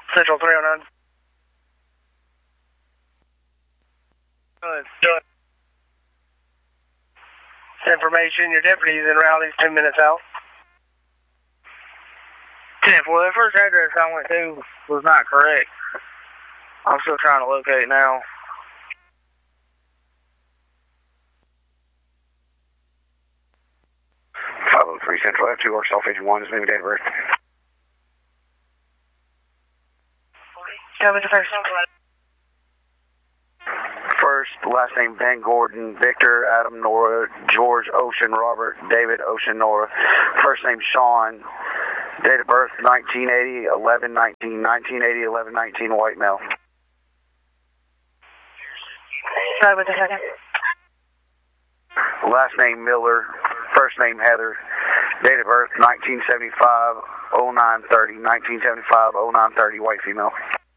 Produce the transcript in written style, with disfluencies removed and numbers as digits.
Central 309. Good. Information, your deputy is in Rowley's 10 minutes out. 10, well, the first address I went to was not correct. I'm still trying to locate it now. Central F2 or Self Agent 1 is maybe date of birth. Tell me the first. First, last name Van Gordon, Victor, Adam, Nora, George, Ocean, Robert, David, Ocean, Nora. First name Sean. Date of birth 1980, 11, 19, 1980, 11, 19, white male. Tell me the second. Last name Miller, first name Heather. Date of birth 1975, 0930, 1975, 0930, white female.